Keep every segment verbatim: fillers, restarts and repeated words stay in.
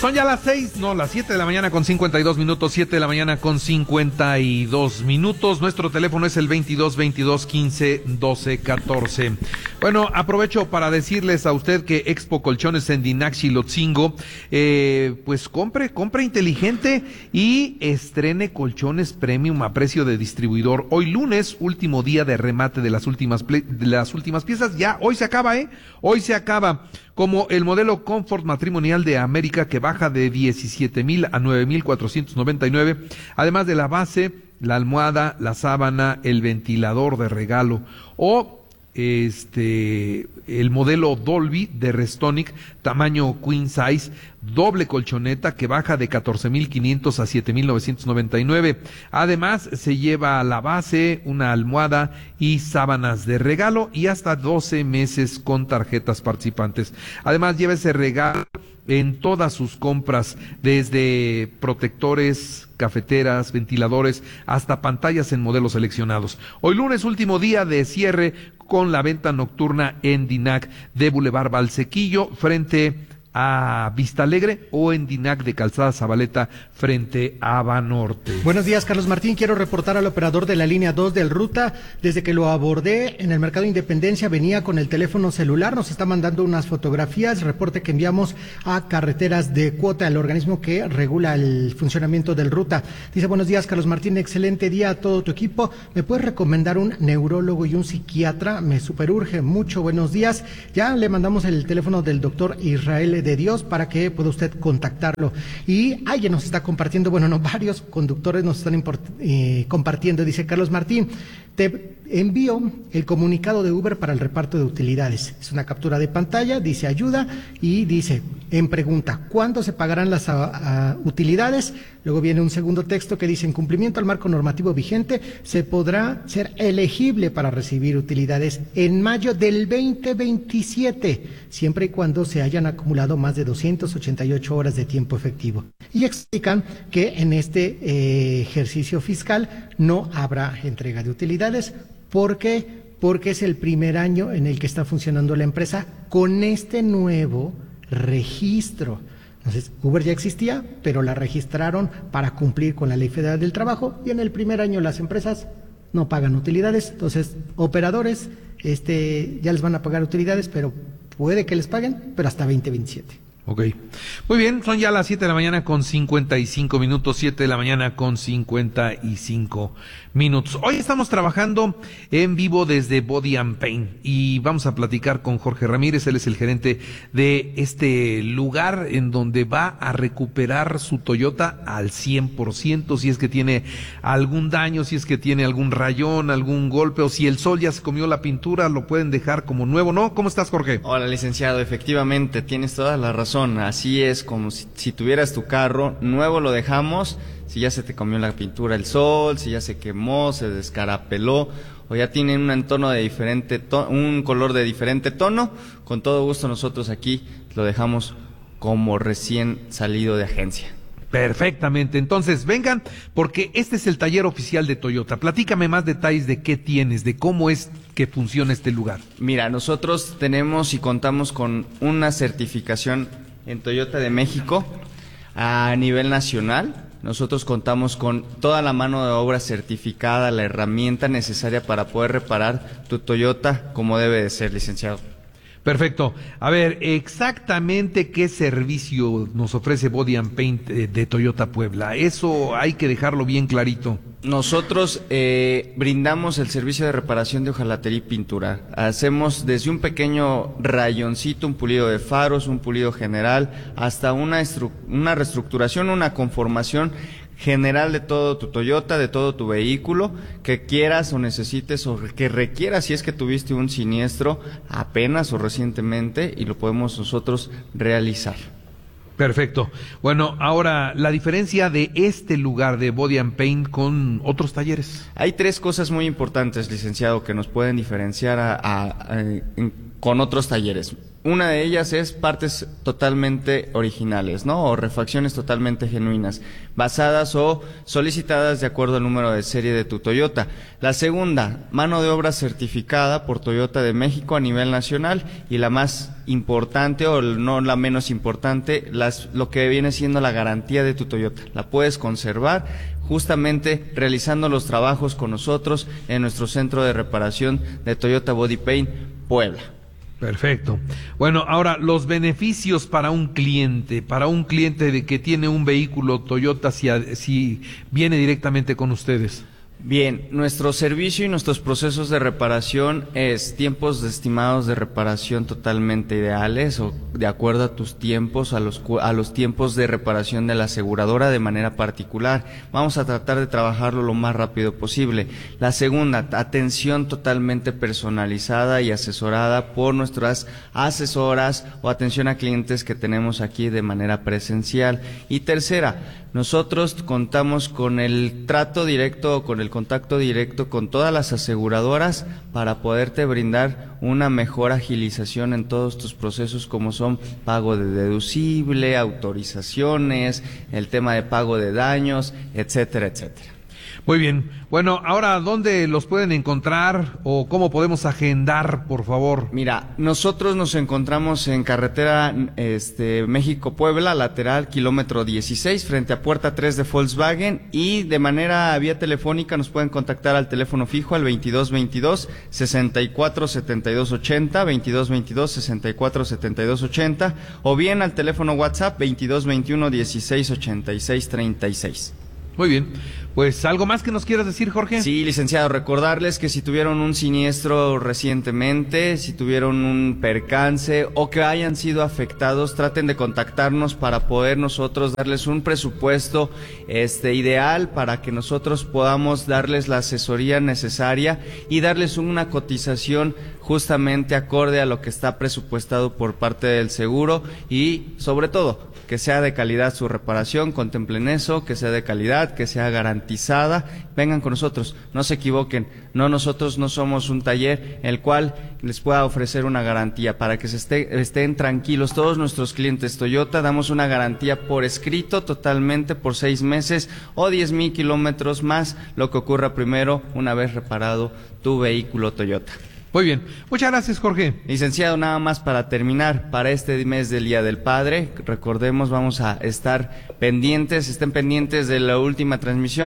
Son ya las seis, no, las siete de la mañana con cincuenta y dos minutos, siete de la mañana con cincuenta y dos minutos. Nuestro teléfono es el veintidós veintidós quince doce catorce. Bueno, aprovecho para decirles a usted que Expo Colchones en Dinac Xilotzingo, eh, pues compre, compre inteligente y estrene colchones premium a precio de distribuidor. Hoy lunes, último día de remate de las últimas, ple- de las últimas piezas, ya hoy se acaba, ¿eh? Hoy se acaba. Como el modelo Comfort Matrimonial de América, que baja de diecisiete mil a nueve mil cuatrocientos noventa y nueve, además de la base, la almohada, la sábana, el ventilador de regalo, o este el modelo Dolby de Restonic, tamaño queen size, doble colchoneta, que baja de catorce mil quinientos a siete mil novecientos noventa y nueve. Además se lleva la base, una almohada y sábanas de regalo, y hasta doce meses con tarjetas participantes. Además lleva ese regalo en todas sus compras, desde protectores, cafeteras, ventiladores, hasta pantallas en modelos seleccionados. Hoy lunes, último día de cierre con la venta nocturna en Dinac de Boulevard Valsequillo, frente a Vista Alegre, o en Dinac de Calzada Zabaleta, frente a Banorte. Buenos días, Carlos Martín. Quiero reportar al operador de la línea dos del Ruta. Desde que lo abordé en el Mercado Independencia, venía con el teléfono celular, nos está mandando unas fotografías, reporte que enviamos a Carreteras de Cuota, el organismo que regula el funcionamiento del Ruta. Dice: buenos días, Carlos Martín, excelente día a todo tu equipo. ¿Me puedes recomendar un neurólogo y un psiquiatra? Me superurge mucho. Buenos días. Ya le mandamos el teléfono del doctor Israel de Dios para que pueda usted contactarlo. Y alguien nos está compartiendo, bueno, no, varios conductores nos están import, eh, compartiendo. Dice: Carlos Martín, te envío el comunicado de Uber para el reparto de utilidades. Es una captura de pantalla, dice ayuda, y dice en pregunta: ¿cuándo se pagarán las a, a, utilidades? Luego viene un segundo texto que dice: en cumplimiento al marco normativo vigente, se podrá ser elegible para recibir utilidades en mayo del veinte veintisiete, siempre y cuando se hayan acumulado más de doscientas ochenta y ocho horas de tiempo efectivo. Y explican que en este eh, ejercicio fiscal no habrá entrega de utilidades. ¿Por qué? Porque es el primer año en el que está funcionando la empresa con este nuevo registro. Entonces, Uber ya existía, pero la registraron para cumplir con la Ley Federal del Trabajo, y en el primer año las empresas no pagan utilidades. Entonces, operadores este, ya les van a pagar utilidades, pero puede que les paguen, pero hasta veinte veintisiete. Ok. Muy bien, son ya las siete de la mañana con cincuenta y cinco minutos, siete de la mañana con cincuenta y cinco minutos. Hoy estamos trabajando en vivo desde Body and Paint y vamos a platicar con Jorge Ramírez. Él es el gerente de este lugar en donde va a recuperar su Toyota al cien por ciento, si es que tiene algún daño, si es que tiene algún rayón, algún golpe, o si el sol ya se comió la pintura, lo pueden dejar como nuevo, ¿no? ¿Cómo estás, Jorge? Hola, licenciado, efectivamente, tienes toda la razón. Así es, como si, si tuvieras tu carro nuevo, lo dejamos. Si ya se te comió la pintura el sol, si ya se quemó, se descarapeló, o ya tiene un entorno de diferente to- un color de diferente tono, con todo gusto nosotros aquí lo dejamos como recién salido de agencia. Perfectamente, entonces vengan, porque este es el taller oficial de Toyota. Platícame más detalles de qué tienes, de cómo es que funciona este lugar. Mira, nosotros tenemos y contamos con una certificación en Toyota de México a nivel nacional. Nosotros contamos con toda la mano de obra certificada, la herramienta necesaria para poder reparar tu Toyota como debe de ser, licenciado. Perfecto. A ver, exactamente qué servicio nos ofrece Body and Paint de, de Toyota Puebla. Eso hay que dejarlo bien clarito. Nosotros eh, brindamos el servicio de reparación de hojalatería y pintura. Hacemos desde un pequeño rayoncito, un pulido de faros, un pulido general, hasta una, estru- una reestructuración, una conformación general de todo tu Toyota, de todo tu vehículo, que quieras o necesites o que requieras, si es que tuviste un siniestro apenas o recientemente, y lo podemos nosotros realizar. Perfecto. Bueno, ahora, la diferencia de este lugar de Body and Paint con otros talleres. Hay tres cosas muy importantes, licenciado, que nos pueden diferenciar a, a, a, en con otros talleres. Una de ellas es partes totalmente originales, ¿no? O refacciones totalmente genuinas, basadas o solicitadas de acuerdo al número de serie de tu Toyota. La segunda, mano de obra certificada por Toyota de México a nivel nacional, y la más importante o no la menos importante, las, lo que viene siendo la garantía de tu Toyota. La puedes conservar justamente realizando los trabajos con nosotros en nuestro centro de reparación de Toyota Body Paint Puebla. Perfecto. Bueno, ahora los beneficios para un cliente, para un cliente de que tiene un vehículo Toyota si, si viene directamente con ustedes. Bien, nuestro servicio y nuestros procesos de reparación es tiempos estimados de reparación totalmente ideales o de acuerdo a tus tiempos, a los, a los tiempos de reparación de la aseguradora de manera particular. Vamos a tratar de trabajarlo lo más rápido posible. La segunda, atención totalmente personalizada y asesorada por nuestras asesoras o atención a clientes que tenemos aquí de manera presencial. Y tercera, nosotros contamos con el trato directo, con el contacto directo con todas las aseguradoras para poderte brindar una mejor agilización en todos tus procesos, como son pago de deducible, autorizaciones, el tema de pago de daños, etcétera, etcétera. Muy bien. Bueno, ahora, ¿dónde los pueden encontrar o cómo podemos agendar, por favor? Mira, nosotros nos encontramos en carretera este, México-Puebla, lateral, kilómetro dieciséis, frente a puerta tres de Volkswagen, y de manera vía telefónica nos pueden contactar al teléfono fijo al veintidós veintidós, sesenta y cuatro setenta y dos ochenta, veintidós veintidós, sesenta y cuatro setenta y dos ochenta, o bien al teléfono WhatsApp veintidós veintiuno, dieciséis ochenta y seis treinta y seis. Muy bien. Pues, ¿algo más que nos quieras decir, Jorge? Sí, licenciado, recordarles que si tuvieron un siniestro recientemente, si tuvieron un percance o que hayan sido afectados, traten de contactarnos para poder nosotros darles un presupuesto este ideal para que nosotros podamos darles la asesoría necesaria y darles una cotización justamente acorde a lo que está presupuestado por parte del seguro, y sobre todo que sea de calidad su reparación. Contemplen eso, que sea de calidad, que sea garantizada. Vengan con nosotros, no se equivoquen, no, nosotros no somos un taller el cual les pueda ofrecer una garantía. Para que se esté, estén tranquilos todos nuestros clientes Toyota, damos una garantía por escrito totalmente por seis meses o diez mil kilómetros más lo que ocurra primero una vez reparado tu vehículo Toyota. Muy bien, muchas gracias, Jorge. Licenciado, nada más para terminar, para este mes del Día del Padre, recordemos, vamos a estar pendientes, estén pendientes de la última transmisión.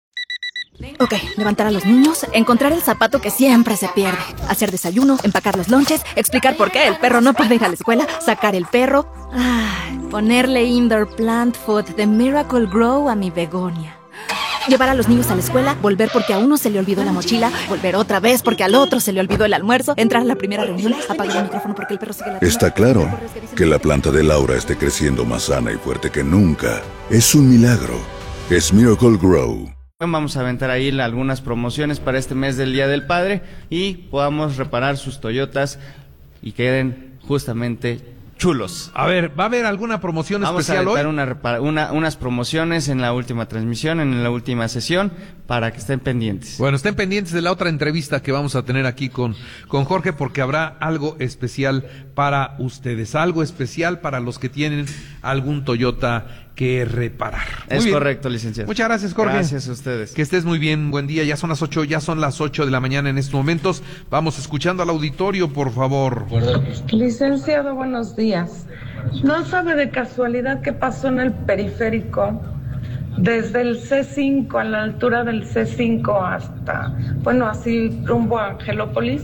Ok, levantar a los niños, encontrar el zapato que siempre se pierde, hacer desayuno, empacar los lonches, explicar por qué el perro no puede ir a la escuela, sacar el perro, ay, ponerle indoor plant food de Miracle Grow a mi begonia. Llevar a los niños a la escuela, volver porque a uno se le olvidó la mochila, volver otra vez porque al otro se le olvidó el almuerzo, entrar a la primera reunión, apagar el micrófono porque el perro sigue ladrando. Está claro que la planta de Laura esté creciendo más sana y fuerte que nunca. Es un milagro. Es Miracle Grow. Vamos a aventar ahí algunas promociones para este mes del Día del Padre y podamos reparar sus Toyotas y queden justamente chulos. A ver, ¿va a haber alguna promoción Vamos especial hoy? Vamos a aventar una, una, unas promociones en la última transmisión, en la última sesión, para que estén pendientes. Bueno, estén pendientes de la otra entrevista que vamos a tener aquí con, con Jorge, porque habrá algo especial para ustedes, algo especial para los que tienen algún Toyota que reparar. Muy es bien. Correcto, licenciado. Muchas gracias, Jorge. Gracias a ustedes. Que estés muy bien, buen día. Ya son las ocho, ya son las ocho de la mañana en estos momentos. Vamos escuchando al auditorio, por favor. Licenciado, buenos días. ¿No sabe de casualidad qué pasó en el periférico? Desde el C cinco, a la altura del C cinco hasta, bueno, así rumbo a Angelópolis,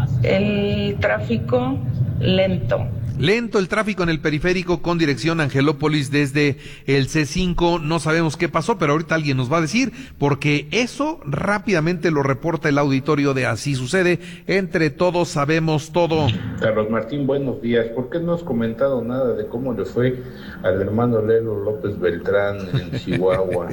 el tráfico lento. Lento el tráfico en el periférico con dirección a Angelópolis desde el C cinco. No sabemos qué pasó, pero ahorita alguien nos va a decir, porque eso rápidamente lo reporta el auditorio de Así Sucede. Entre todos sabemos todo. Carlos Martín, buenos días. ¿Por qué no has comentado nada de cómo le fue al hermano Lelo López Beltrán en Chihuahua?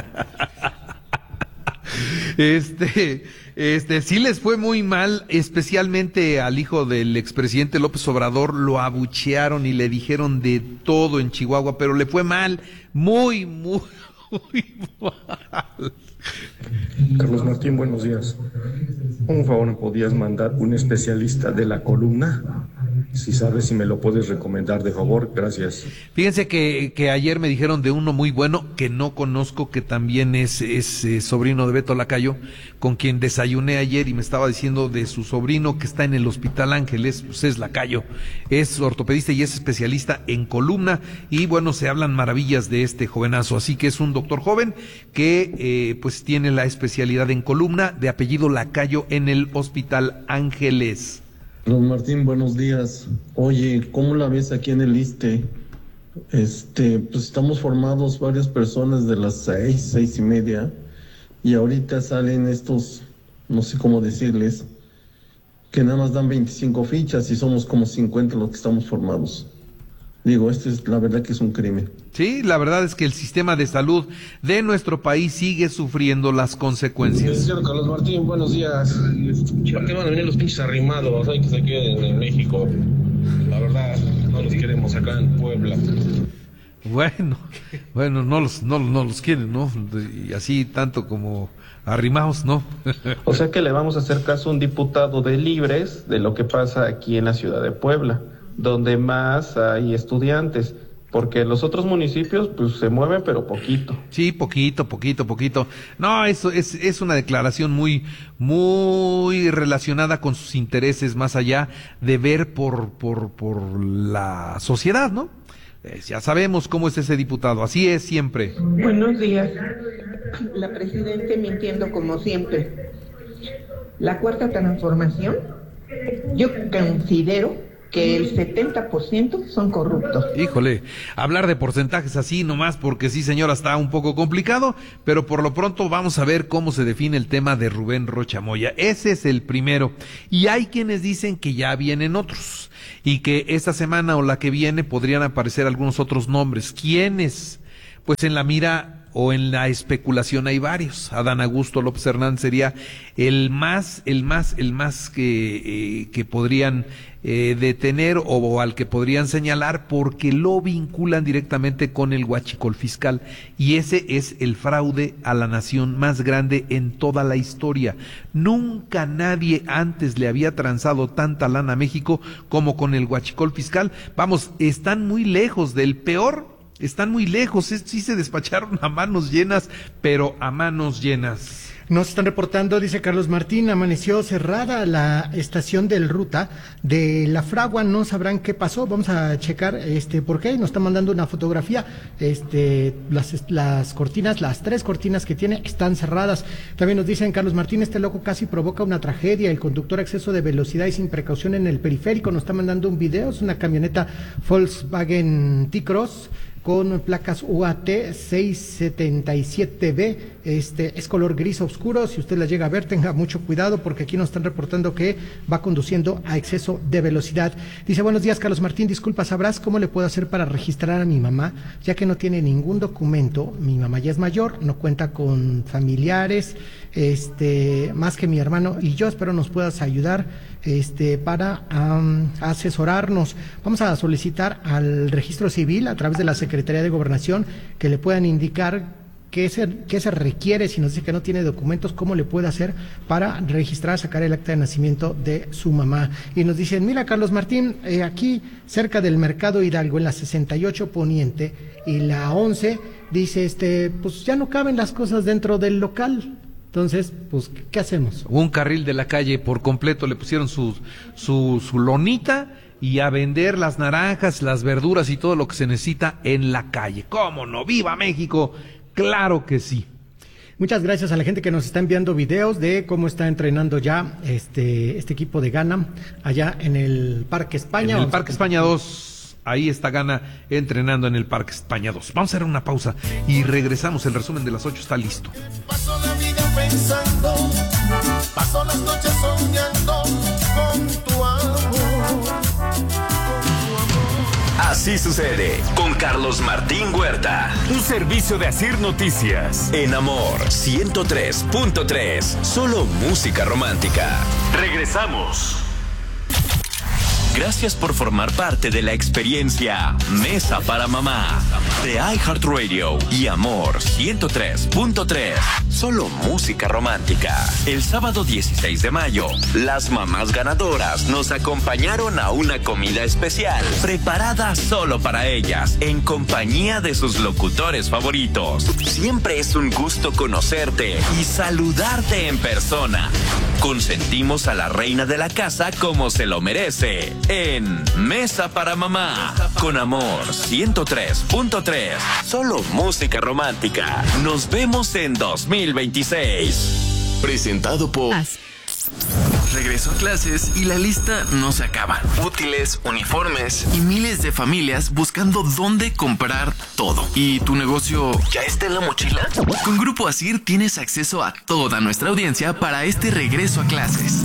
Este, este, sí les fue muy mal, especialmente al hijo del expresidente López Obrador. Lo abuchearon y le dijeron de todo en Chihuahua, pero le fue mal, muy, muy, muy mal. Carlos Martín, buenos días. Un favor, ¿me podías mandar un especialista de la columna? Si sabes, si me lo puedes recomendar, de favor, gracias. Fíjense que, que ayer me dijeron de uno muy bueno que no conozco, que también es, es eh, sobrino de Beto Lacayo, con quien desayuné ayer y me estaba diciendo de su sobrino que está en el Hospital Ángeles, pues es Lacayo, es ortopedista y es especialista en columna, y bueno, se hablan maravillas de este jovenazo, así que es un doctor joven que eh, pues tiene la especialidad en columna, de apellido Lacayo, en el Hospital Ángeles. Don Martín, buenos días. Oye, ¿cómo la ves aquí en el ISSSTE? Este, pues estamos formados varias personas de las seis, seis y media, y ahorita salen estos, no sé cómo decirles, que nada más dan veinticinco fichas y somos como cincuenta los que estamos formados. Digo, esto es la verdad que es un crimen. Sí, la verdad es que el sistema de salud de nuestro país sigue sufriendo las consecuencias. Señor Carlos Martín, buenos días. ¿Por qué van a venir los pinches arrimados? Hay que se queden en México. La verdad, no los queremos acá en Puebla. Bueno, bueno, no los, no, no los quieren, ¿no? Y así tanto como arrimados, ¿no? O sea que le vamos a hacer caso a un diputado de Libres de lo que pasa aquí en la ciudad de Puebla, donde más hay estudiantes, porque los otros municipios pues se mueven pero poquito. Sí, poquito, poquito, poquito. No, eso es, es una declaración muy, muy relacionada con sus intereses, más allá de ver por, por, por la sociedad, ¿no? Eh, ya sabemos cómo es ese diputado, así es siempre. Buenos días. La presidenta mintiendo como siempre. La cuarta transformación, yo considero que el setenta por ciento son corruptos. Híjole, hablar de porcentajes así nomás porque sí, señora, está un poco complicado, pero por lo pronto vamos a ver cómo se define el tema de Rubén Rocha Moya. Ese es el primero, y hay quienes dicen que ya vienen otros, y que esta semana o la que viene podrían aparecer algunos otros nombres. ¿Quiénes? Pues en la mira o en la especulación hay varios. Adán Augusto López Hernández sería el más, el más, el más que, eh, que podrían eh, detener o, o al que podrían señalar, porque lo vinculan directamente con el huachicol fiscal, y ese es el fraude a la nación más grande en toda la historia. Nunca nadie antes le había transado tanta lana a México como con el huachicol fiscal. Vamos, están muy lejos del peor. Están muy lejos, es, sí se despacharon a manos llenas, pero a manos llenas. Nos están reportando, dice Carlos Martín, amaneció cerrada la estación del Ruta de La Fragua, no sabrán qué pasó, vamos a checar este por qué, nos están mandando una fotografía, este las, las cortinas, las tres cortinas que tiene están cerradas. También nos dicen, Carlos Martín, este loco casi provoca una tragedia, el conductor a exceso de velocidad y sin precaución en el periférico, nos está mandando un video, es una camioneta Volkswagen T-Cross con placas U A T seiscientos setenta y siete B, este es color gris oscuro. Si usted la llega a ver, tenga mucho cuidado porque aquí nos están reportando que va conduciendo a exceso de velocidad. Dice, buenos días, Carlos Martín, disculpa, ¿sabrás cómo le puedo hacer para registrar a mi mamá? Ya que no tiene ningún documento, mi mamá ya es mayor, no cuenta con familiares, este, más que mi hermano y yo, espero nos puedas ayudar este para um, asesorarnos. Vamos a solicitar al registro civil a través de la Secretaría de Gobernación que le puedan indicar qué se, qué se requiere, si nos dice que no tiene documentos, cómo le puede hacer para registrar, sacar el acta de nacimiento de su mamá. Y nos dicen, mira, Carlos Martín, eh, aquí cerca del Mercado Hidalgo, en la sesenta y ocho Poniente y la once, dice, este, pues ya no caben las cosas dentro del local. Entonces, pues, ¿qué hacemos? Un carril de la calle por completo, le pusieron su, su, su lonita y a vender las naranjas, las verduras y todo lo que se necesita en la calle. ¿Cómo no? ¡Viva México! ¡Claro que sí! Muchas gracias a la gente que nos está enviando videos de cómo está entrenando ya este, este equipo de Ghana allá en el Parque España. En el Parque España dos. Ahí está Ghana entrenando en el Parque España dos. Vamos a hacer una pausa y regresamos. El resumen de las ocho está listo. Paso la vida pensando, paso las noches soñando con tu amor. Así sucede con Carlos Martín Huerta. Un servicio de Asir Noticias. En Amor ciento tres punto tres. Solo música romántica. Regresamos. Gracias por formar parte de la experiencia Mesa para Mamá de iHeartRadio y Amor ciento tres punto tres. Solo música romántica. El sábado dieciséis de mayo, las mamás ganadoras nos acompañaron a una comida especial preparada solo para ellas en compañía de sus locutores favoritos. Siempre es un gusto conocerte y saludarte en persona. Consentimos a la reina de la casa como se lo merece en Mesa para Mamá con Amor ciento tres punto tres. Solo música romántica. Nos vemos en dos mil veintiséis. Presentado por... Regreso a clases y la lista no se acaba. Útiles, uniformes y miles de familias buscando dónde comprar todo. ¿Y tu negocio ya está en la mochila? Con Grupo Asir tienes acceso a toda nuestra audiencia para este regreso a clases.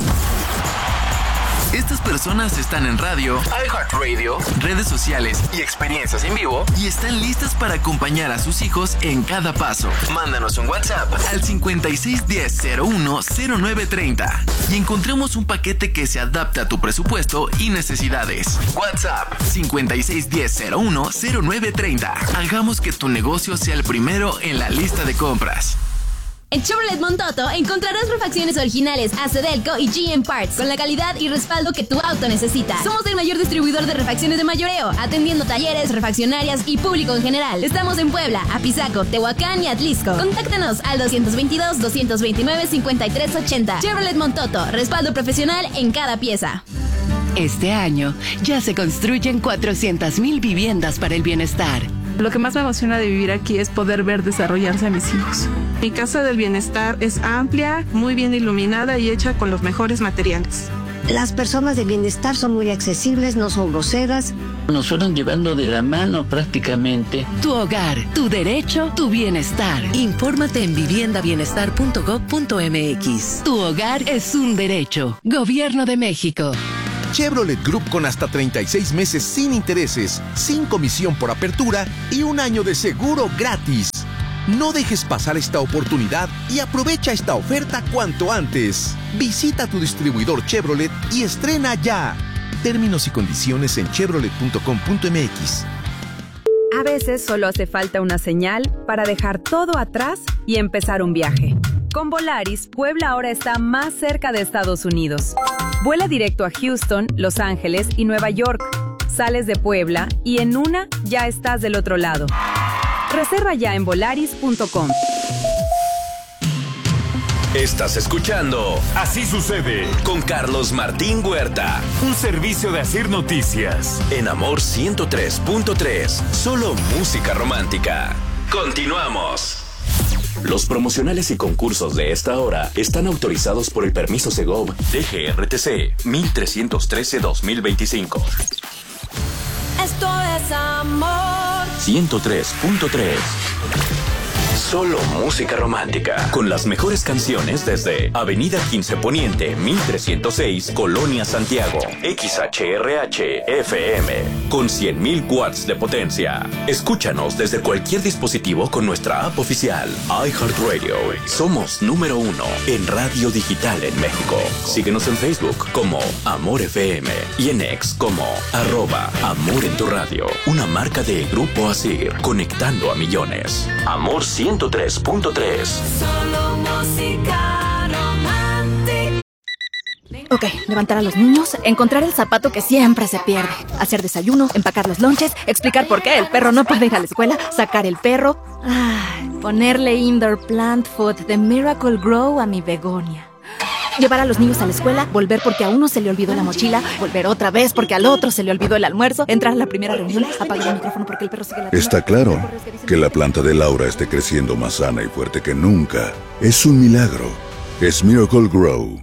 Estas personas están en radio, iHeartRadio, redes sociales y experiencias en vivo y están listas para acompañar a sus hijos en cada paso. Mándanos un WhatsApp al cincuenta y seis diez cero uno cero nueve treinta y encontremos un paquete que se adapte a tu presupuesto y necesidades. WhatsApp cincuenta y seis diez cero uno cero nueve treinta. Hagamos que tu negocio sea el primero en la lista de compras. En Chevrolet Montoto encontrarás refacciones originales a Cedelco y G M Parts con la calidad y respaldo que tu auto necesita. Somos el mayor distribuidor de refacciones de mayoreo, atendiendo talleres, refaccionarias y público en general. Estamos en Puebla, Apizaco, Tehuacán y Atlisco. Contáctanos al dos dos dos, dos dos nueve, cinco tres ocho cero. Chevrolet Montoto, respaldo profesional en cada pieza. Este año ya se construyen cuatrocientas mil viviendas para el bienestar. Lo que más me emociona de vivir aquí es poder ver desarrollarse a mis hijos. Mi Casa del Bienestar es amplia, muy bien iluminada y hecha con los mejores materiales. Las personas de bienestar son muy accesibles, no son groseras. Nos fueron llevando de la mano prácticamente. Tu hogar, tu derecho, tu bienestar. Infórmate en vivienda bienestar punto gob punto m x. Tu hogar es un derecho. Gobierno de México. Chevrolet Group con hasta treinta y seis meses sin intereses, sin comisión por apertura y un año de seguro gratis. No dejes pasar esta oportunidad y aprovecha esta oferta cuanto antes. Visita tu distribuidor Chevrolet y estrena ya. Términos y condiciones en chevrolet punto com punto m x. A veces solo hace falta una señal para dejar todo atrás y empezar un viaje. Con Volaris, Puebla ahora está más cerca de Estados Unidos. Vuela directo a Houston, Los Ángeles y Nueva York. Sales de Puebla y en una ya estás del otro lado. Reserva ya en volaris punto com. Estás escuchando Así Sucede con Carlos Martín Huerta. Un servicio de Asir Noticias en Amor ciento tres punto tres. Solo música romántica. Continuamos. Los promocionales y concursos de esta hora están autorizados por el permiso Segov D G R T C mil trescientos trece guión dos mil veinticinco. Esto es Amor ciento tres punto tres. Solo música romántica. Con las mejores canciones desde Avenida quince Poniente, mil trescientos seis, Colonia Santiago. X H R H F M. Con cien mil watts de potencia. Escúchanos desde cualquier dispositivo con nuestra app oficial. iHeartRadio. Somos número uno en radio digital en México. Síguenos en Facebook como Amor F M. Y en X como arroba Amor en tu radio. Una marca de Grupo Asir. Conectando a millones. Amor ciento tres punto tres. Solo música romántica. Ok, levantar a los niños, encontrar el zapato que siempre se pierde, hacer desayuno, empacar los lonches, explicar por qué el perro no puede ir a la escuela, sacar el perro, ay, ponerle indoor plant food de Miracle Grow a mi begonia. Llevar a los niños a la escuela, volver porque a uno se le olvidó la mochila, volver otra vez porque al otro se le olvidó el almuerzo, entrar a la primera reunión, apagar el micrófono porque el perro sigue la... Está claro que la planta de Laura esté creciendo más sana y fuerte que nunca. Es un milagro. Es Miracle Grow.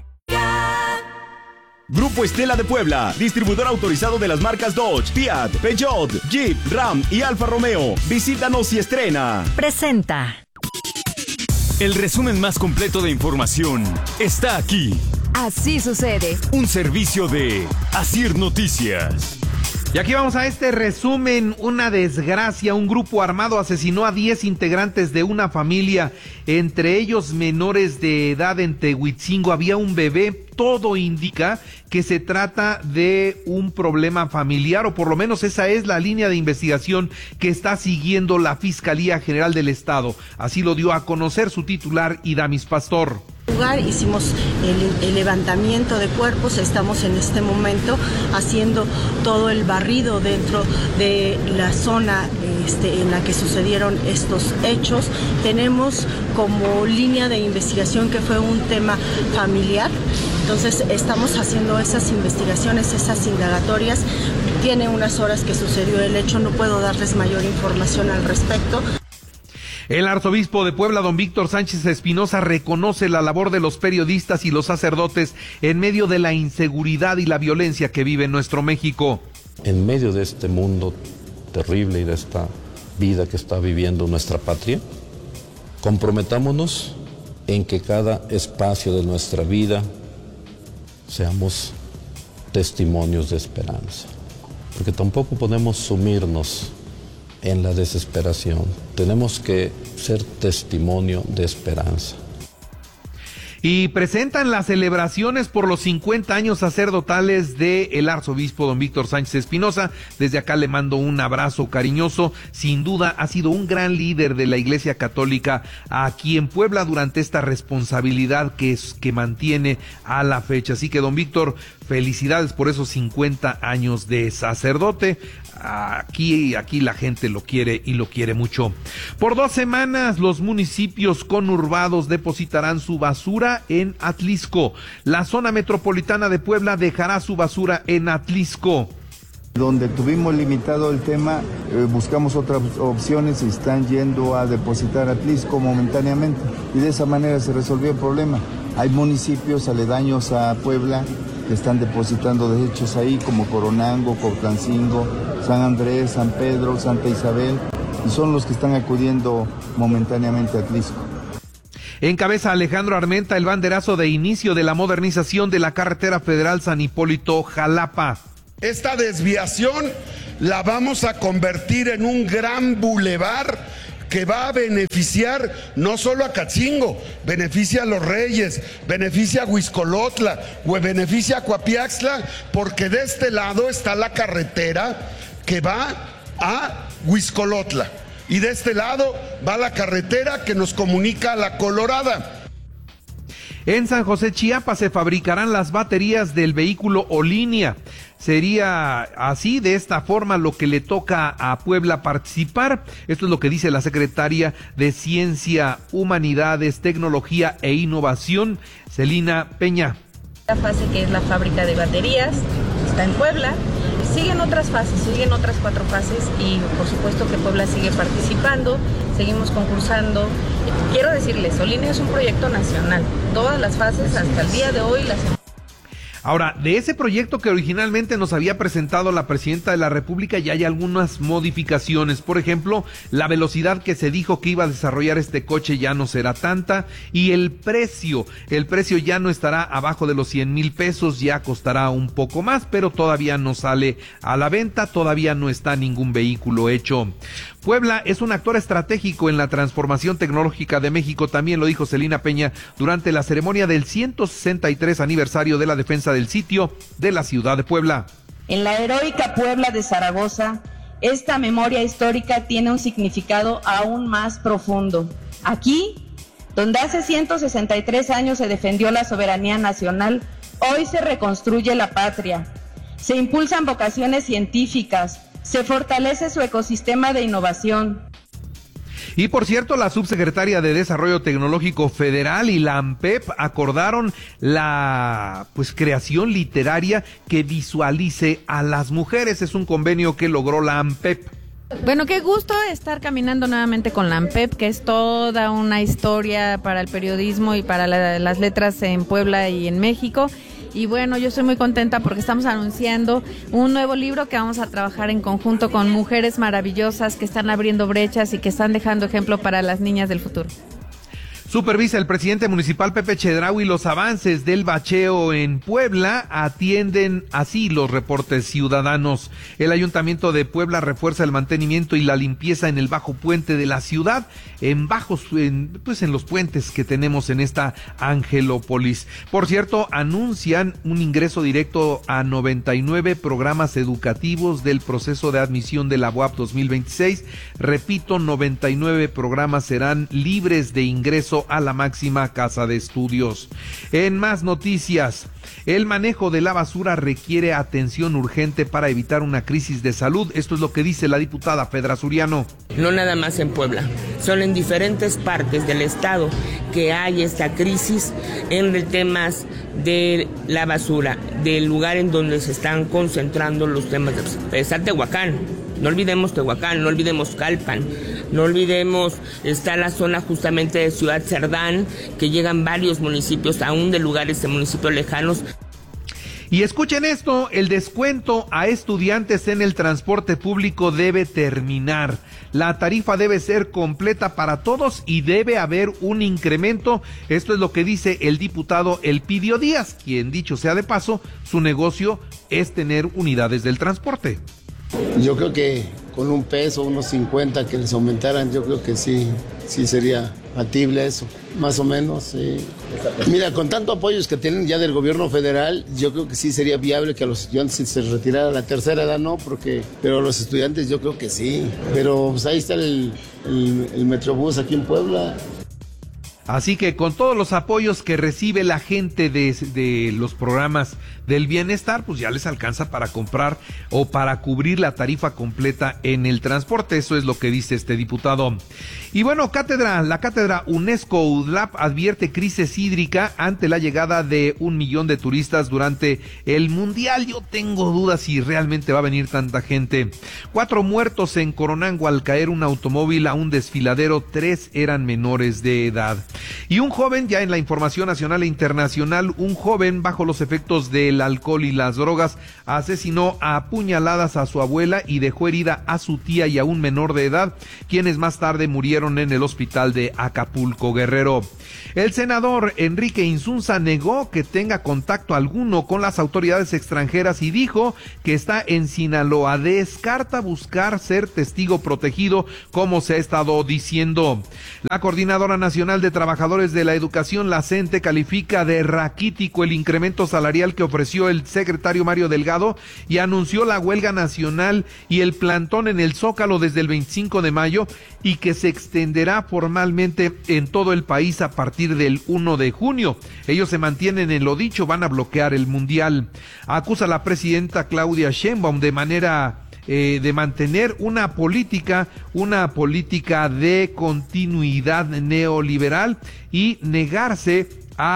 Grupo Estela de Puebla, distribuidor autorizado de las marcas Dodge, Fiat, Peugeot, Jeep, Ram y Alfa Romeo. Visítanos y estrena. Presenta. El resumen más completo de información está aquí. Así sucede. Un servicio de Asir Noticias. Y aquí vamos a este resumen, una desgracia, un grupo armado asesinó a diez integrantes de una familia, entre ellos menores de edad en Tehuitzingo, había un bebé, todo indica que se trata de un problema familiar, o por lo menos esa es la línea de investigación que está siguiendo la Fiscalía General del Estado, así lo dio a conocer su titular Idamis Pastor. Hicimos el, el levantamiento de cuerpos, estamos en este momento haciendo todo el barrido dentro de la zona este, en la que sucedieron estos hechos. Tenemos como línea de investigación que fue un tema familiar, entonces estamos haciendo esas investigaciones, esas indagatorias. Tiene unas horas que sucedió el hecho, no puedo darles mayor información al respecto. El arzobispo de Puebla, don Víctor Sánchez Espinosa, reconoce la labor de los periodistas y los sacerdotes en medio de la inseguridad y la violencia que vive nuestro México. En medio de este mundo terrible y de esta vida que está viviendo nuestra patria, comprometámonos en que cada espacio de nuestra vida seamos testimonios de esperanza, porque tampoco podemos sumirnos en la desesperación. Tenemos que ser testimonio de esperanza. Y presentan las celebraciones por los cincuenta años sacerdotales del arzobispo don Víctor Sánchez Espinosa. Desde acá le mando un abrazo cariñoso. Sin duda ha sido un gran líder de la Iglesia Católica aquí en Puebla durante esta responsabilidad que, es, que mantiene a la fecha. Así que don Víctor, felicidades por esos cincuenta años de sacerdote. Aquí, aquí la gente lo quiere y lo quiere mucho. Por dos semanas los municipios conurbados depositarán su basura en Atlisco. La zona metropolitana de Puebla dejará su basura en Atlisco. Donde tuvimos limitado el tema, eh, buscamos otras opciones y están yendo a depositar a Atlisco momentáneamente. Y de esa manera se resolvió el problema. Hay municipios aledaños a Puebla que están depositando desechos ahí, como Coronango, Cotlancingo, San Andrés, San Pedro, Santa Isabel, y son los que están acudiendo momentáneamente a Atlisco. Encabeza Alejandro Armenta el banderazo de inicio de la modernización de la carretera federal San Hipólito-Jalapa. Esta desviación la vamos a convertir en un gran bulevar que va a beneficiar no solo a Catzingo, beneficia a Los Reyes, beneficia a Huixcolotla, o beneficia a Coapiaxtla, porque de este lado está la carretera que va a Huixcolotla y de este lado va la carretera que nos comunica a La Colorada. En San José, Chiapas, se fabricarán las baterías del vehículo Olinia. Sería así, de esta forma, lo que le toca a Puebla participar. Esto es lo que dice la secretaria de Ciencia, Humanidades, Tecnología e Innovación, Celina Peña. La fase que es la fábrica de baterías está en Puebla. Siguen otras fases, siguen otras cuatro fases y por supuesto que Puebla sigue participando, seguimos concursando. Quiero decirles, Olinia es un proyecto nacional. Todas las fases hasta el día de hoy las hemos... Ahora, de ese proyecto que originalmente nos había presentado la presidenta de la República ya hay algunas modificaciones. Por ejemplo, la velocidad que se dijo que iba a desarrollar este coche ya no será tanta y el precio, el precio ya no estará abajo de los cien mil pesos, ya costará un poco más, pero todavía no sale a la venta, todavía no está ningún vehículo hecho. Puebla es un actor estratégico en la transformación tecnológica de México, también lo dijo Celina Peña durante la ceremonia del ciento sesenta y tres aniversario de la defensa del sitio de la ciudad de Puebla. En la heroica Puebla de Zaragoza, esta memoria histórica tiene un significado aún más profundo. Aquí, donde hace ciento sesenta y tres años se defendió la soberanía nacional, hoy se reconstruye la patria. Se impulsan vocaciones científicas, se fortalece su ecosistema de innovación. Y por cierto, la subsecretaria de Desarrollo Tecnológico Federal y la ANPEP acordaron la pues creación literaria que visualice a las mujeres. Es un convenio que logró la ANPEP. Bueno, qué gusto estar caminando nuevamente con la ANPEP, que es toda una historia para el periodismo y para la, las letras en Puebla y en México. Y bueno, yo estoy muy contenta porque estamos anunciando un nuevo libro que vamos a trabajar en conjunto con mujeres maravillosas que están abriendo brechas y que están dejando ejemplo para las niñas del futuro. Supervisa el presidente municipal Pepe Chedraui los avances del bacheo en Puebla, atienden así los reportes ciudadanos. El Ayuntamiento de Puebla refuerza el mantenimiento y la limpieza en el bajo puente de la ciudad, en bajos, en, pues en los puentes que tenemos en esta Angelópolis. Por cierto, anuncian un ingreso directo a noventa y nueve programas educativos del proceso de admisión de la U A P dos mil veintiséis. Repito, noventa y nueve programas serán libres de ingreso a la máxima casa de estudios. En más noticias, el manejo de la basura requiere atención urgente para evitar una crisis de salud. Esto es lo que dice la diputada Fedra Suriano. No nada más en Puebla, son en diferentes partes del estado que hay esta crisis en el temas de la basura, del lugar en donde se están concentrando los temas de... Está Tehuacán, no olvidemos Tehuacán, no olvidemos Calpan, no olvidemos, está la zona justamente de Ciudad Cerdán, que llegan varios municipios, aún de lugares de municipios lejanos. Y escuchen esto, el descuento a estudiantes en el transporte público debe terminar. La tarifa debe ser completa para todos y debe haber un incremento. Esto es lo que dice el diputado Elpidio Díaz, quien, dicho sea de paso, su negocio es tener unidades del transporte. Yo creo que con un peso, unos cincuenta que les aumentaran, yo creo que sí, sí sería factible eso, más o menos. Sí. Mira, con tanto apoyos que tienen ya del gobierno federal, yo creo que sí sería viable que a los estudiantes se retirara. La tercera edad no, porque, pero los estudiantes yo creo que sí. Pero pues ahí está el, el, el Metrobús aquí en Puebla. Así que con todos los apoyos que recibe la gente de, de los programas del bienestar, pues ya les alcanza para comprar o para cubrir la tarifa completa en el transporte. Eso es lo que dice este diputado. Y bueno, cátedra, la cátedra UNESCO U D L A P advierte crisis hídrica ante la llegada de un millón de turistas durante el Mundial. Yo tengo dudas si realmente va a venir tanta gente. Cuatro muertos en Coronango al caer un automóvil a un desfiladero, tres eran menores de edad. Y un joven, ya en la información nacional e internacional, un joven bajo los efectos del alcohol y las drogas asesinó a puñaladas a su abuela y dejó herida a su tía y a un menor de edad, quienes más tarde murieron en el hospital de Acapulco, Guerrero. El senador Enrique Insunza negó que tenga contacto alguno con las autoridades extranjeras y dijo que está en Sinaloa. Descarta buscar ser testigo protegido, como se ha estado diciendo. La Coordinadora Nacional de Trabajadores de la Educación, la CENTE, califica de raquítico el incremento salarial que ofreció el secretario Mario Delgado y anunció la huelga nacional y el plantón en el Zócalo desde el veinticinco de mayo y que se extenderá formalmente en todo el país a partir del primero de junio. Ellos se mantienen en lo dicho, van a bloquear el Mundial. Acusa a la presidenta Claudia Sheinbaum de manera eh, de mantener una política, una política de continuidad neoliberal y negarse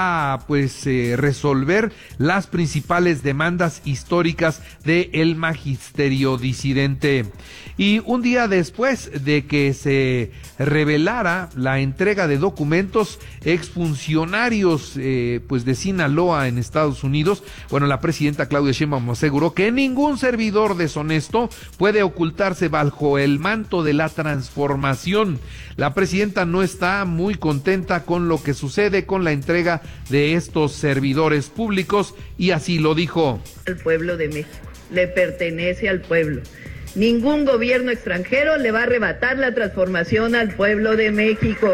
a pues eh, resolver las principales demandas históricas del magisterio disidente. Y un día después de que se revelara la entrega de documentos exfuncionarios eh, pues de Sinaloa en Estados Unidos, bueno, la presidenta Claudia Sheinbaum aseguró que ningún servidor deshonesto puede ocultarse bajo el manto de la transformación. La presidenta no está muy contenta con lo que sucede con la entrega de estos servidores públicos y así lo dijo. El pueblo de México le pertenece al pueblo. Ningún gobierno extranjero le va a arrebatar la transformación al pueblo de México.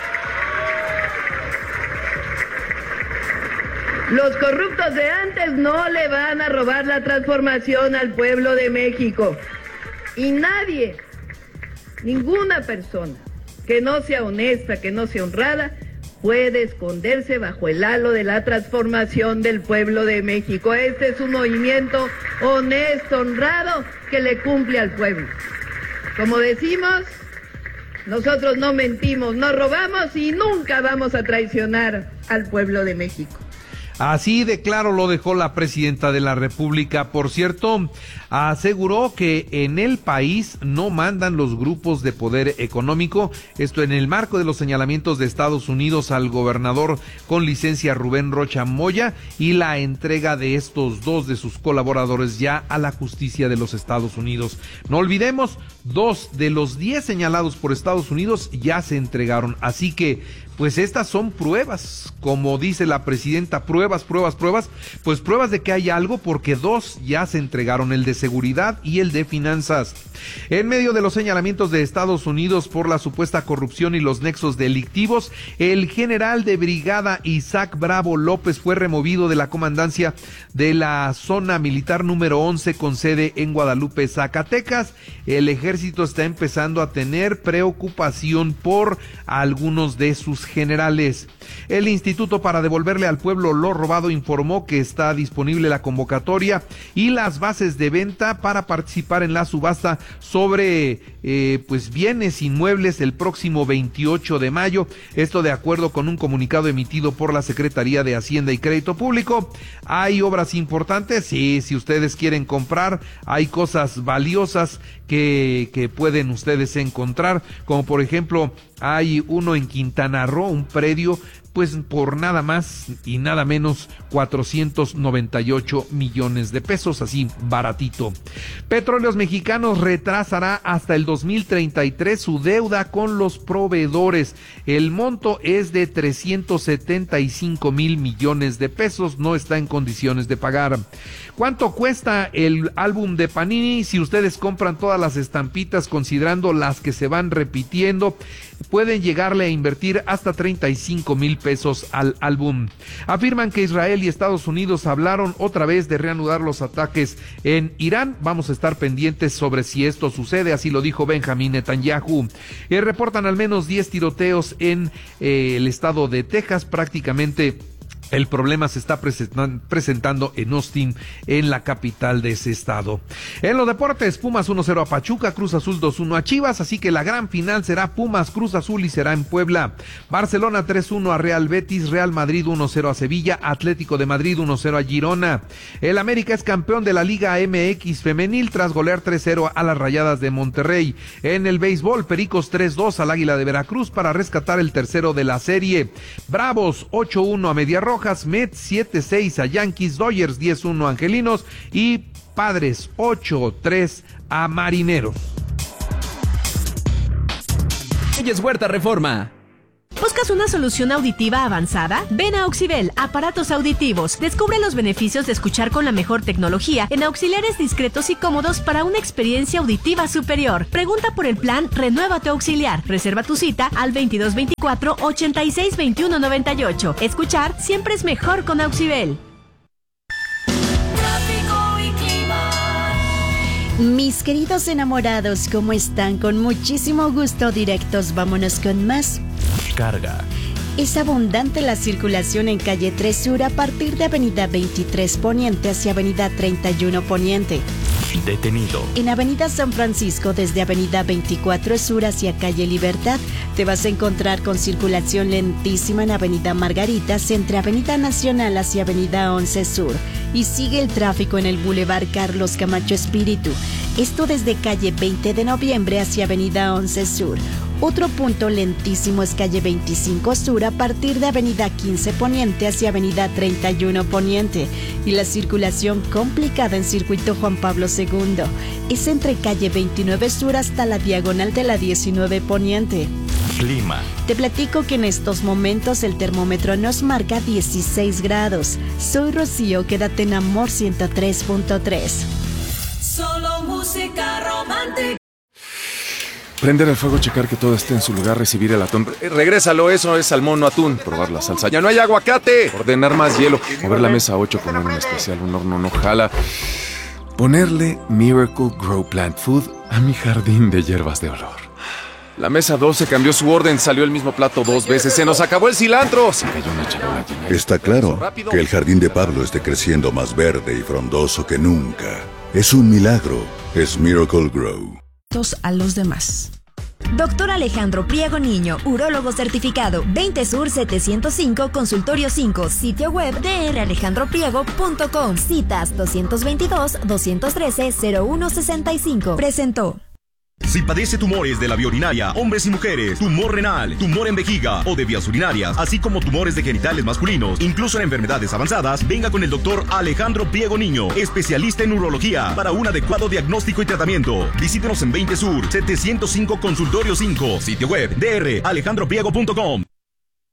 Los corruptos de antes no le van a robar la transformación al pueblo de México. Y nadie, ninguna persona que no sea honesta, que no sea honrada, puede esconderse bajo el halo de la transformación del pueblo de México. Este es un movimiento honesto, honrado, que le cumple al pueblo. Como decimos, nosotros no mentimos, no robamos y nunca vamos a traicionar al pueblo de México. Así de claro lo dejó la presidenta de la República. Por cierto, aseguró que en el país no mandan los grupos de poder económico, esto en el marco de los señalamientos de Estados Unidos al gobernador con licencia Rubén Rocha Moya y la entrega de estos dos de sus colaboradores ya a la justicia de los Estados Unidos. No olvidemos, dos de los diez señalados por Estados Unidos ya se entregaron, así que pues estas son pruebas, como dice la presidenta, pruebas, pruebas, pruebas, pues pruebas de que hay algo, porque dos ya se entregaron, el de seguridad y el de finanzas. En medio de los señalamientos de Estados Unidos por la supuesta corrupción y los nexos delictivos, el general de brigada Isaac Bravo López fue removido de la comandancia de la zona militar número once con sede en Guadalupe, Zacatecas. El ejército está empezando a tener preocupación por algunos de sus generales. El Instituto para Devolverle al Pueblo lo Robado informó que está disponible la convocatoria y las bases de venta para participar en la subasta sobre eh, pues bienes inmuebles el próximo veintiocho de mayo. Esto de acuerdo con un comunicado emitido por la Secretaría de Hacienda y Crédito Público. Hay obras importantes, sí, si ustedes quieren comprar, hay cosas valiosas que, que pueden ustedes encontrar, como por ejemplo, hay uno en Quintana Roo, un predio, pues por nada más y nada menos cuatrocientos noventa y ocho millones de pesos, así baratito. Petróleos Mexicanos retrasará hasta el dos mil treinta y tres su deuda con los proveedores. El monto es de trescientos setenta y cinco mil millones de pesos, no está en condiciones de pagar. ¿Cuánto cuesta el álbum de Panini? Si ustedes compran todas las estampitas, considerando las que se van repitiendo, pueden llegarle a invertir hasta treinta y cinco mil pesos al álbum. Afirman que Israel y Estados Unidos hablaron otra vez de reanudar los ataques en Irán. Vamos a estar pendientes sobre si esto sucede, así lo dijo Benjamín Netanyahu. Eh, reportan al menos diez tiroteos en eh, el estado de Texas, prácticamente. El problema se está presentando en Austin, en la capital de ese estado. En los deportes, Pumas uno cero a Pachuca, Cruz Azul dos uno a Chivas, así que la gran final será Pumas Cruz Azul y será en Puebla. Barcelona tres uno a Real Betis, Real Madrid uno cero a Sevilla, Atlético de Madrid uno cero a Girona. El América es campeón de la Liga M X femenil tras golear tres cero a las Rayadas de Monterrey. En el béisbol, Pericos tres dos al Águila de Veracruz para rescatar el tercero de la serie. Bravos ocho uno a Media Roja, Mets siete seis a Yankees, Dodgers diez uno a Angelinos y Padres ocho tres a Marineros. Reyes Huerta Reforma. ¿Buscas una solución auditiva avanzada? Ven a Auxibel, aparatos auditivos. Descubre los beneficios de escuchar con la mejor tecnología en auxiliares discretos y cómodos para una experiencia auditiva superior. Pregunta por el plan Renueva tu Auxiliar. Reserva tu cita al veintidós veinticuatro, ochenta y seis, veintiuno noventa y ocho. Escuchar siempre es mejor con Auxibel. Mis queridos enamorados, ¿cómo están? Con muchísimo gusto, directos, vámonos con más. Carga. Es abundante la circulación en calle tres Sur a partir de avenida veintitrés Poniente hacia avenida treinta y uno Poniente. Detenido. En avenida San Francisco desde avenida veinticuatro Sur hacia calle Libertad te vas a encontrar con circulación lentísima en avenida Margaritas entre avenida Nacional hacia avenida once Sur y sigue el tráfico en el bulevar Carlos Camacho Espíritu. Esto desde calle veinte de noviembre hacia avenida once Sur. Otro punto lentísimo es calle veinticinco Sur a partir de avenida quince Poniente hacia avenida treinta y uno Poniente. Y la circulación complicada en circuito Juan Pablo segundo es entre calle veintinueve Sur hasta la diagonal de la diecinueve Poniente. Clima. Te platico que en estos momentos el termómetro nos marca dieciséis grados. Soy Rocío, quédate en Amor ciento tres punto tres. Solo música romántica. Prender el fuego, checar que todo esté en su lugar, recibir el atún. Eh, regrésalo, eso es salmón, no atún. Probar la salsa. ¡Ya no hay aguacate! Ordenar más hielo. Mover la mesa ocho, poner un especial, un horno no jala. Ponerle Miracle Grow Plant Food a mi jardín de hierbas de olor. La mesa doce cambió su orden, salió el mismo plato dos veces. ¡Se nos acabó el cilantro! Se cayó una charola llena de... Está claro que el jardín de Pablo esté creciendo más verde y frondoso que nunca. Es un milagro. Es Miracle Grow. A los demás. Doctor Alejandro Priego Niño, urólogo certificado, veinte Sur setecientos cinco, Consultorio cinco, sitio web d r alejandro priego punto com, citas doscientos veintidós, doscientos trece, cero uno sesenta y cinco. Presentó. Si padece tumores de la vía urinaria, hombres y mujeres, tumor renal, tumor en vejiga o de vías urinarias, así como tumores de genitales masculinos, incluso en enfermedades avanzadas, venga con el doctor Alejandro Priego Niño, especialista en urología, para un adecuado diagnóstico y tratamiento. Visítenos en veinte Sur, setecientos cinco, Consultorio cinco, sitio web d r alejandro priego punto com.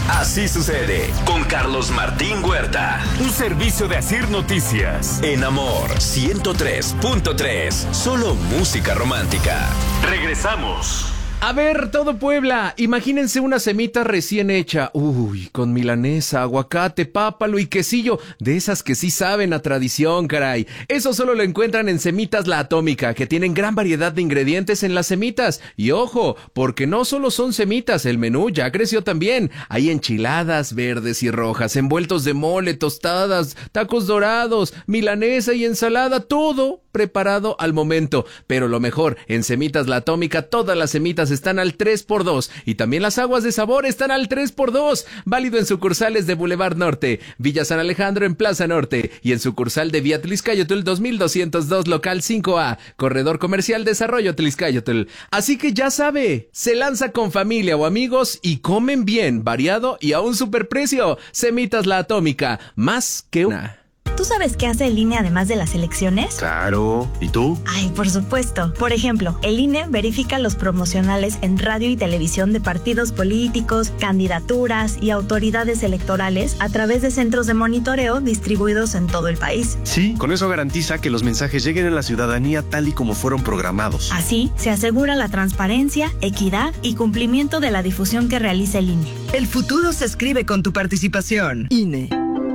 Así sucede con Carlos Martín Huerta. Un servicio de Asir Noticias. En Amor ciento tres punto tres. Solo música romántica. Regresamos. A ver, todo Puebla, imagínense una semita recién hecha, uy, con milanesa, aguacate, pápalo y quesillo, de esas que sí saben a tradición, caray. Eso solo lo encuentran en Semitas La Atómica, que tienen gran variedad de ingredientes en las semitas. Y ojo, porque no solo son semitas, el menú ya creció también. Hay enchiladas verdes y rojas, envueltos de mole, tostadas, tacos dorados, milanesa y ensalada, todo preparado al momento. Pero lo mejor, en Semitas La Atómica, todas las semitas están al tres por dos y también las aguas de sabor están al tres por dos. Válido en sucursales de Boulevard Norte, Villa San Alejandro en Plaza Norte y en sucursal de Vía Tliscayotl dos mil doscientos dos local cinco A, Corredor Comercial Desarrollo Tliscayotl. Así que ya sabe, se lanza con familia o amigos y comen bien, variado y a un superprecio. Semitas La Atómica, más que una. ¿Tú sabes qué hace el I N E además de las elecciones? Claro. ¿Y tú? Ay, por supuesto. Por ejemplo, el I N E verifica los promocionales en radio y televisión de partidos políticos, candidaturas y autoridades electorales a través de centros de monitoreo distribuidos en todo el país. Sí, con eso garantiza que los mensajes lleguen a la ciudadanía tal y como fueron programados. Así, se asegura la transparencia, equidad y cumplimiento de la difusión que realiza el I N E. El futuro se escribe con tu participación. I N E.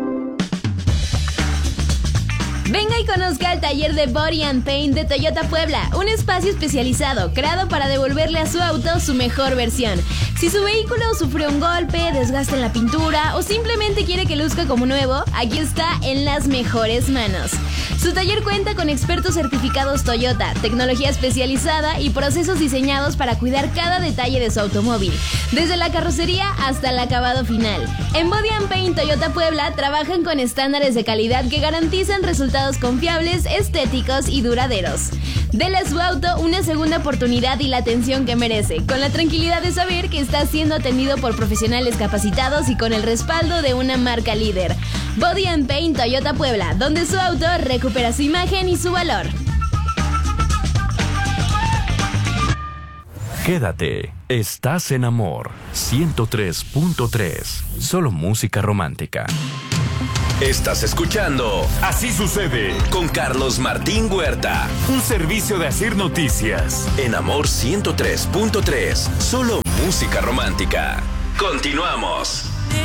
Venga y conozca el taller de Body and Paint de Toyota Puebla, un espacio especializado creado para devolverle a su auto su mejor versión. Si su vehículo sufrió un golpe, desgaste en la pintura o simplemente quiere que luzca como nuevo, aquí está en las mejores manos. Su taller cuenta con expertos certificados Toyota, tecnología especializada y procesos diseñados para cuidar cada detalle de su automóvil, desde la carrocería hasta el acabado final. En Body and Paint Toyota Puebla trabajan con estándares de calidad que garantizan resultados confiables, estéticos y duraderos. Dele a su auto una segunda oportunidad y la atención que merece, con la tranquilidad de saber que está siendo atendido por profesionales capacitados y con el respaldo de una marca líder. Body and Paint Toyota Puebla, donde su auto recupera su imagen y su valor. Quédate, estás en Amor ciento tres punto tres, solo música romántica. Estás escuchando Así Sucede con Carlos Martín Huerta. Un servicio de Asir Noticias. En Amor ciento tres punto tres, solo música romántica. Continuamos.